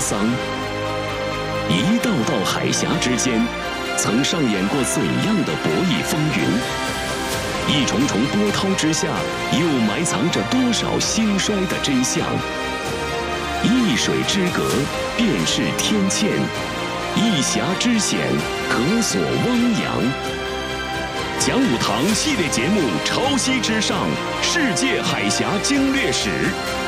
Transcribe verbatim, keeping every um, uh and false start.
桑。一道道海峡之间，曾上演过怎样的博弈风云？一重重波涛之下，又埋藏着多少兴衰的真相？一水之隔，便是天堑；一峡之险，可锁汪洋。讲武堂系列节目《潮汐之上：世界海峡经略史》。